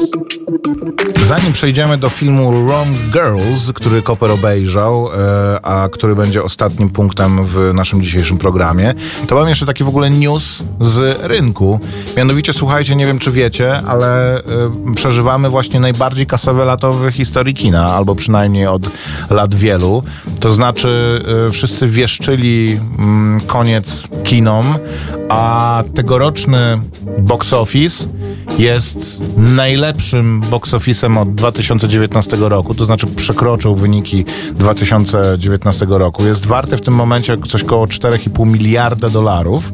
Zanim przejdziemy do filmu Wrong Girls, który Koper obejrzał, a który będzie ostatnim punktem w naszym dzisiejszym programie, to mam jeszcze taki w ogóle news z rynku. Mianowicie, słuchajcie, nie wiem czy wiecie, ale przeżywamy właśnie najbardziej kasowe lato w historii kina, albo przynajmniej od lat wielu. To znaczy wszyscy wieszczyli koniec kinom, a tegoroczny box office jest najlepszym box office'em od 2019 roku, to znaczy przekroczył wyniki 2019 roku. Jest warty w tym momencie coś koło 4,5 miliarda dolarów.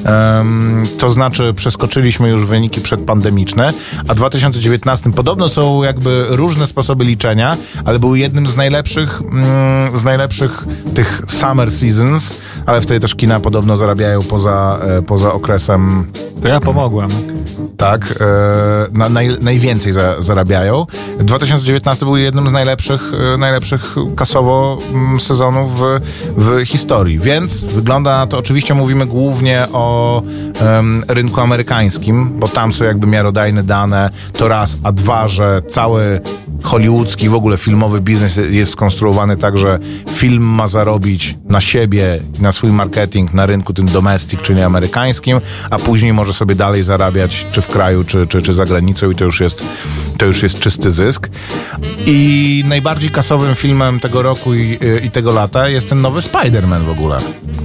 To znaczy przeskoczyliśmy już wyniki przedpandemiczne, a 2019 podobno są jakby różne sposoby liczenia, ale był jednym z najlepszych tych summer seasons, ale wtedy też kina podobno zarabiają poza okresem. To ja pomogłem. Tak, najwięcej zarabiają. 2019 był jednym z najlepszych kasowo sezonów w historii, więc wygląda na to, oczywiście mówimy głównie o rynku amerykańskim, bo tam są jakby miarodajne dane, to raz, a dwa, że cały hollywoodzki, w ogóle filmowy biznes jest skonstruowany tak, że film ma zarobić na siebie, na swój marketing na rynku tym domestic, czyli amerykańskim, a później może sobie dalej zarabiać czy w kraju, czy za granicą i to już jest czysty zysk. I najbardziej kasowym filmem tego roku i tego lata jest ten nowy Spider-Man w ogóle,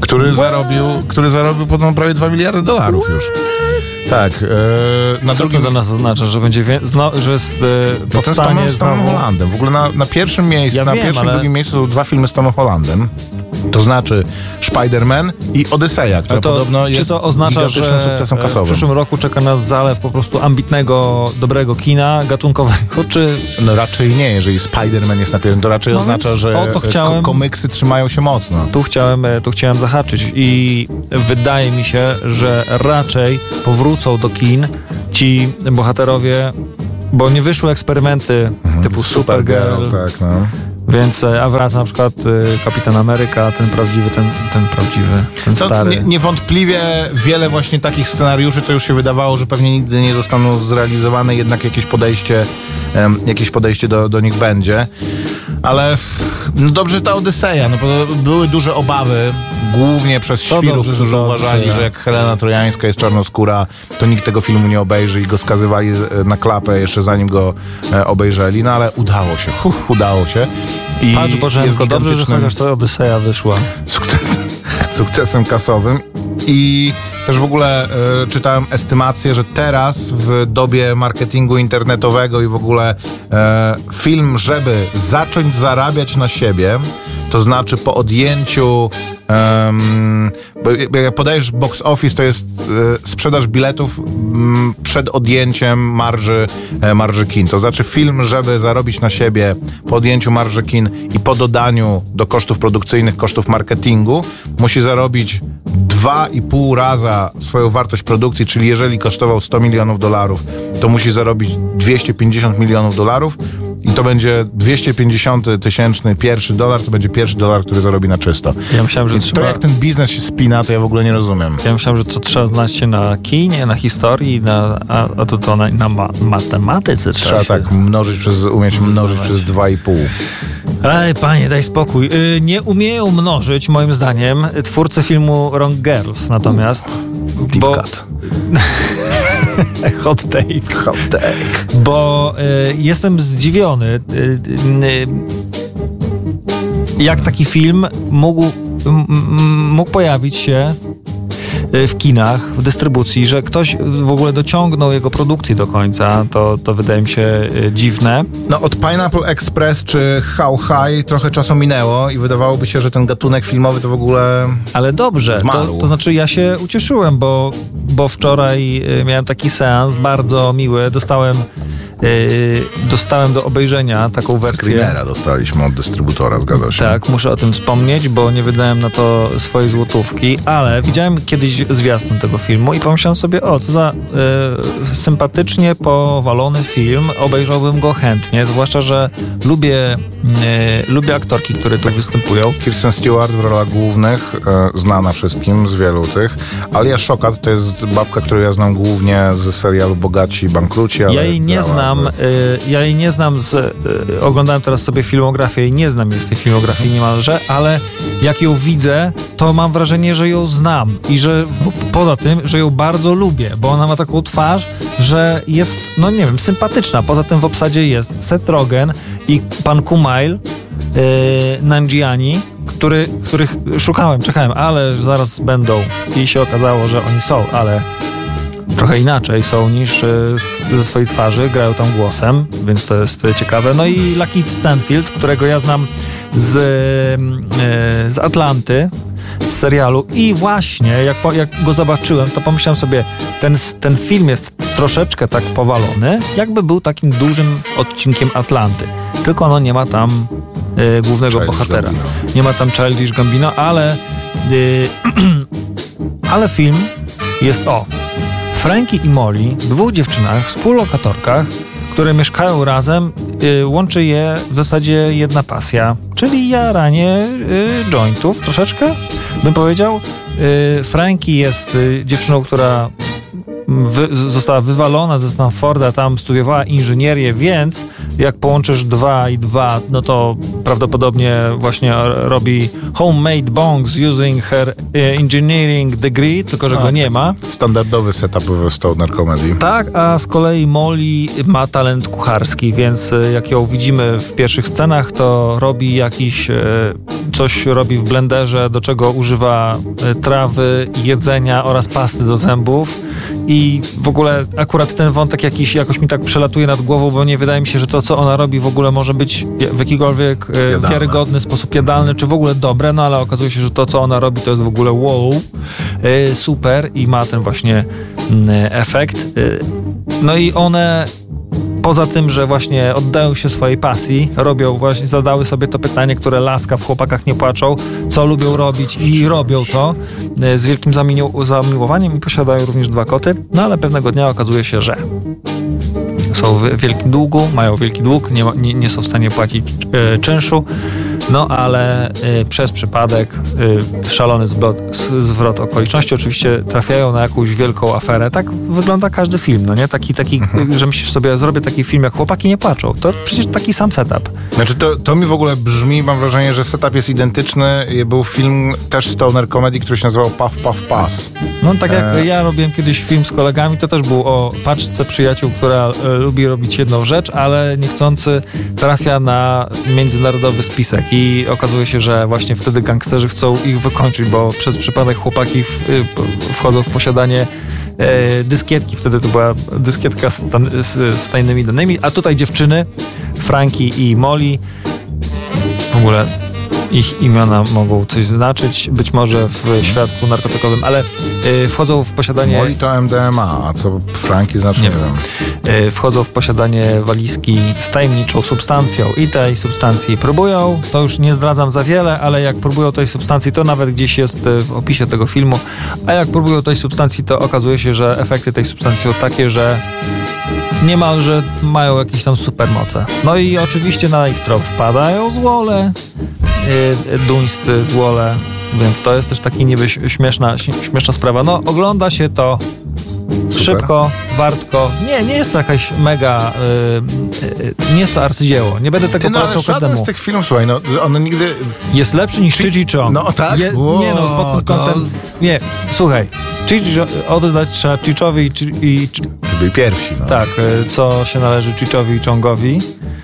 który zarobił podobno prawie 2 miliardy dolarów już. Tak. Na drugim to dla nas oznacza, że będzie że jest powstanie z Tomem Hollandem. W ogóle na pierwszym miejscu, i drugim miejscu są dwa filmy z Tomem Hollandem. To znaczy Spider-Man i Odyseja, która podobno jest gigantycznym sukcesem kasowym. W przyszłym roku czeka nas zalew po prostu ambitnego, dobrego kina gatunkowego, czy... No raczej nie, jeżeli Spider-Man jest na pierwszym, to raczej oznacza, że komiksy trzymają się mocno. Tu chciałem zahaczyć i wydaje mi się, że raczej powrócą do kin ci bohaterowie, bo nie wyszły eksperymenty typu Supergirl, tak, no. Więc, a wraca na przykład Kapitan Ameryka, ten stary. Niewątpliwie wiele właśnie takich scenariuszy, co już się wydawało, że pewnie nigdy nie zostaną zrealizowane, jednak jakieś podejście do nich będzie. Ale no dobrze ta Odyseja, no bo były duże obawy, głównie przez świrów, którzy uważali, że jak Helena Trojańska jest czarnoskóra, to nikt tego filmu nie obejrzy i go skazywali na klapę jeszcze zanim go obejrzeli, no ale udało się. I patrz Bożenko, dobrze, że chociaż ta Odyseja wyszła. Sukcesem kasowym. I też w ogóle czytałem estymację, że teraz w dobie marketingu internetowego i w ogóle film, żeby zacząć zarabiać na siebie, to znaczy po odjęciu bo jak podajesz box office, to jest sprzedaż biletów przed odjęciem marży kin. To znaczy film, żeby zarobić na siebie po odjęciu marży kin i po dodaniu do kosztów produkcyjnych, kosztów marketingu, musi zarobić 2,5 raza swoją wartość produkcji, czyli jeżeli kosztował $100 milionów, to musi zarobić $250 milionów i to będzie 250-tysięczny pierwszy dolar, to będzie pierwszy dolar, który zarobi na czysto. Ja myślałem, że to jak ten biznes się spina, to ja w ogóle nie rozumiem. Ja myślałem, że to trzeba znać się na kinie, na historii, a to na matematyce trzeba tak umieć mnożyć przez 2,5. Ej, panie, daj spokój. Nie umieją mnożyć, moim zdaniem, twórcy filmu Wrong Girls, natomiast... Deep cut. Hot take. Bo jestem zdziwiony, jak taki film mógł pojawić się w kinach, w dystrybucji, że ktoś w ogóle dociągnął jego produkcji do końca, to wydaje mi się dziwne. No od Pineapple Express czy How High trochę czasu minęło i wydawałoby się, że ten gatunek filmowy to w ogóle ale dobrze, to znaczy ja się ucieszyłem, bo wczoraj miałem taki seans bardzo miły, dostałem do obejrzenia taką wersję. Screenera dostaliśmy od dystrybutora, zgadza się. Tak, muszę o tym wspomnieć, bo nie wydałem na to swojej złotówki, ale widziałem kiedyś zwiastun tego filmu i pomyślałem sobie, co za sympatycznie powalony film, obejrzałbym go chętnie, zwłaszcza, że lubię aktorki, które tu występują. Kirsten Stewart w rolach głównych, znana wszystkim z wielu tych. Alia Shawkat to jest babka, którą ja znam głównie z serialu Bogaci i Bankruci. Ja jej nie znam, ja jej nie znam oglądałem teraz sobie filmografię i nie znam jej z tej filmografii niemalże, ale jak ją widzę, to mam wrażenie, że ją znam i że poza tym, że ją bardzo lubię, bo ona ma taką twarz, że jest, no nie wiem, sympatyczna. Poza tym w obsadzie jest Seth Rogen i pan Kumail Nanjiani, których czekałem, ale zaraz będą i się okazało, że oni są, ale trochę inaczej są niż ze swojej twarzy, grają tam głosem, więc to jest ciekawe. No i Lakeith Stanfield, którego ja znam z Atlanty, z serialu i właśnie jak go zobaczyłem, to pomyślałem sobie, ten film jest troszeczkę tak powalony, jakby był takim dużym odcinkiem Atlanty, tylko no nie ma tam głównego bohatera. Gambino. Nie ma tam Childish Gambino, ale film jest o Frankie i Molly, dwóch dziewczynach, współlokatorkach, które mieszkają razem, łączy je w zasadzie jedna pasja, czyli jaranie jointów troszeczkę, bym powiedział. Frankie jest dziewczyną, która została wywalona ze Stanforda, tam studiowała inżynierię, więc jak połączysz 2 i 2, no to prawdopodobnie właśnie robi homemade bongs using her engineering degree, tylko że go nie ma. Standardowy setup w stoner comedy. Tak, a z kolei Molly ma talent kucharski, więc jak ją widzimy w pierwszych scenach, to robi coś robi w blenderze, do czego używa trawy, jedzenia oraz pasty do zębów. I w ogóle akurat ten wątek jakoś mi tak przelatuje nad głową, bo nie wydaje mi się, że to, co ona robi, w ogóle może być w jakikolwiek wiarygodny sposób jadalny, czy w ogóle dobre, no ale okazuje się, że to, co ona robi, to jest w ogóle wow, super i ma ten właśnie efekt. No i one poza tym, że właśnie oddają się swojej pasji, zadały sobie to pytanie, które laska w Chłopakach nie płaczą, co lubią robić i robią to z wielkim zamiłowaniem i posiadają również 2 koty, no ale pewnego dnia okazuje się, że są w wielkim długu, mają wielki dług, nie są w stanie płacić czynszu, no ale przez przypadek, szalony zwrot okoliczności, oczywiście trafiają na jakąś wielką aferę. Tak wygląda każdy film, no nie? Taki że myślisz sobie, zrobię taki film jak Chłopaki nie płaczą. To przecież taki sam setup. Znaczy to mi w ogóle brzmi, mam wrażenie, że setup jest identyczny. Był film też stoner comedy, który się nazywał Puff Puff Pass. No tak jak ja robiłem kiedyś film z kolegami, to też był o paczce przyjaciół, która lubi robić jedną rzecz, ale niechcący trafia na międzynarodowy spisek i okazuje się, że właśnie wtedy gangsterzy chcą ich wykończyć, bo przez przypadek chłopaki wchodzą w posiadanie dyskietki. Wtedy to była dyskietka z tajnymi danymi, a tutaj dziewczyny, Frankie i Molly, w ogóle ich imiona mogą coś znaczyć, być może w świadku narkotykowym, ale wchodzą w posiadanie... Molly to MDMA, a co Frankie znaczy? Nie wiem. Wchodzą w posiadanie walizki z tajemniczą substancją i tej substancji próbują. To już nie zdradzam za wiele, ale jak próbują tej substancji, to nawet gdzieś jest w opisie tego filmu, a jak próbują tej substancji, to okazuje się, że efekty tej substancji są takie, że niemalże mają jakieś tam supermoce. No i oczywiście na ich trop wpadają złole, duńscy złole, więc to jest też taki niby śmieszna sprawa. No ogląda się to super. Szybko, wartko. Nie jest to jakaś mega nie jest to arcydzieło. Nie będę tego polecał każdemu. Z tych filmów, słuchaj, no one nigdy... Jest lepszy niż Cheech Chong. No tak? Nie, słuchaj. Oddać trzeba Cheechowi i byli pierwsi. No. Tak, co się należy Cheechowi i Chongowi.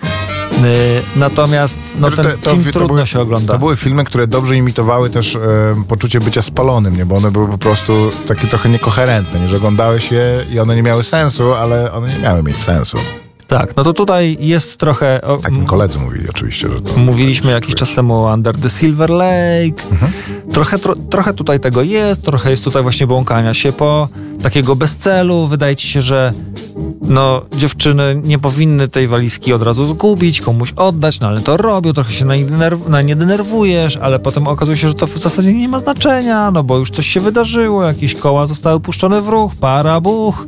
Natomiast film trudno się ogląda. To były filmy, które dobrze imitowały też poczucie bycia spalonym, nie? Bo one były po prostu takie trochę niekoherentne, nie? Że oglądałeś je i one nie miały sensu, ale one nie miały mieć sensu. Tak, no to tutaj jest trochę... Tak mi koledzy mówili oczywiście, że to... Mówiliśmy jakiś czas temu o Under the Silver Lake. Trochę tutaj tego jest, trochę jest tutaj właśnie błąkania się po takiego bez celu. Wydaje ci się, że dziewczyny nie powinny tej walizki od razu zgubić, komuś oddać, no ale to robią, trochę się na nie denerwujesz, ale potem okazuje się, że to w zasadzie nie ma znaczenia, no bo już coś się wydarzyło, jakieś koła zostały puszczone w ruch, para buch.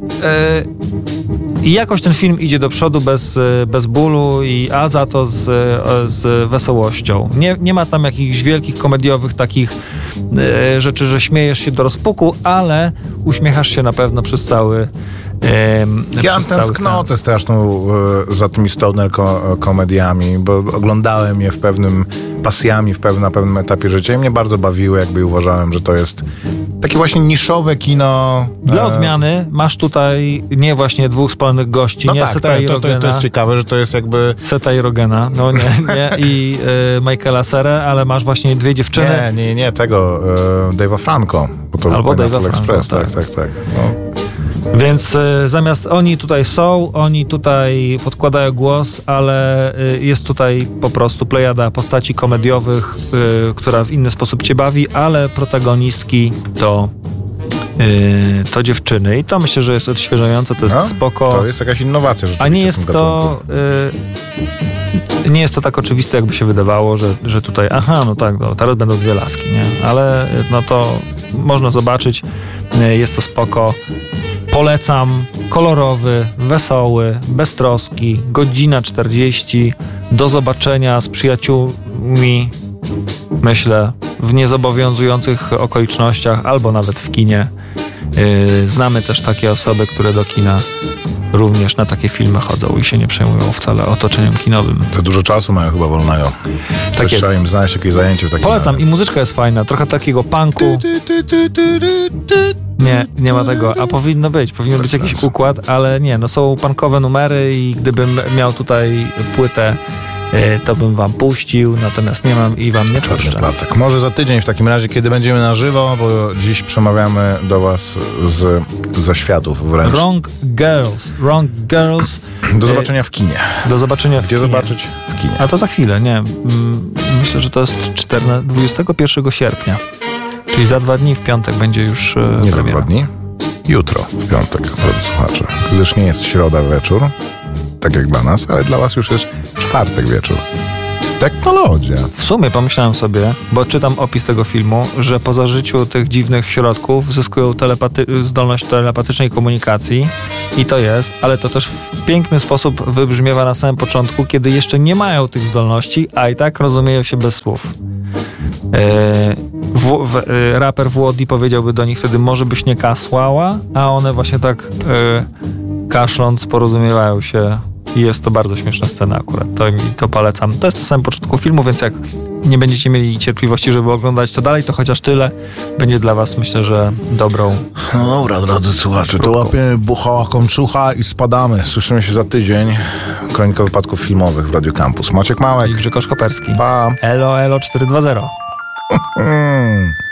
I jakoś ten film idzie do przodu bez bólu, a za to z wesołością. Nie ma tam jakichś wielkich komediowych takich rzeczy, że śmiejesz się do rozpuku, ale uśmiechasz się na pewno przez cały Ja mam tęsknotę straszną za tymi stoner komediami, bo oglądałem je pasjami na pewnym etapie życia i mnie bardzo bawiły, jakby uważałem, że to jest takie właśnie niszowe kino. Dla odmiany masz tutaj nie właśnie dwóch spalonych gości, no nie tak, Seta i Rogena. To jest ciekawe, że to jest jakby... Seta i Rogena, no nie i Michaela Cera, ale masz właśnie dwie dziewczyny. Nie, tego Dave'a Franco, bo to albo Dave'a Franco Express, tak. No. Więc zamiast oni tutaj są, oni tutaj podkładają głos, ale jest tutaj po prostu plejada postaci komediowych, która w inny sposób cię bawi, ale protagonistki to dziewczyny i to myślę, że jest odświeżające, to jest spoko. To jest jakaś innowacja rzeczywiście. A nie jest to nie jest to tak oczywiste, jakby się wydawało, że tutaj teraz będą dwie laski, nie? Ale no to można zobaczyć, jest to spoko. Polecam, kolorowy, wesoły, beztroski, godzina 40, do zobaczenia z przyjaciółmi, myślę, w niezobowiązujących okolicznościach, albo nawet w kinie. Znamy też takie osoby, które do kina również na takie filmy chodzą i się nie przejmują wcale otoczeniem kinowym. Za dużo czasu mają chyba wolnego. Tak jest. Trzeba im znaleźć jakieś zajęcie w takim. Polecam i muzyczka jest fajna, trochę takiego punku. Nie ma tego, a powinien być jakiś układ, ale nie, no są punkowe numery i gdybym miał tutaj płytę, to bym wam puścił, natomiast nie mam i wam nie puszczę. Może za tydzień w takim razie, kiedy będziemy na żywo, bo dziś przemawiamy do was ze światów wręcz. Wrong Girls. Do zobaczenia w kinie. Gdzie zobaczyć? W kinie. A to za chwilę, nie. Myślę, że to jest 21 sierpnia. Czyli za 2 dni w piątek będzie już nie premiera. Za 2 dni? Jutro w piątek, drodzy słuchacze. Gdyż nie jest środa wieczór, tak jak dla nas, ale dla was już jest czwartek wieczór. Technologia. W sumie pomyślałem sobie, bo czytam opis tego filmu, że po zażyciu tych dziwnych środków zyskują zdolność telepatycznej komunikacji i to jest, ale to też w piękny sposób wybrzmiewa na samym początku, kiedy jeszcze nie mają tych zdolności, a i tak rozumieją się bez słów. Raper Włodi powiedziałby do nich wtedy, może byś nie kasłała, a one właśnie tak kaszląc porozumiewają się i jest to bardzo śmieszna scena akurat. To polecam. To jest na samym początku filmu, więc jak nie będziecie mieli cierpliwości, żeby oglądać to dalej, to chociaż tyle będzie dla was, myślę, że dobrą. No dobra, drodzy słuchacze, to łapiemy bucha, kończucha i spadamy. Słyszymy się za tydzień. Kronika wypadków filmowych w Radio Campus. Maciek Małek i Grzegorz Koperski. Pa. Elo 420.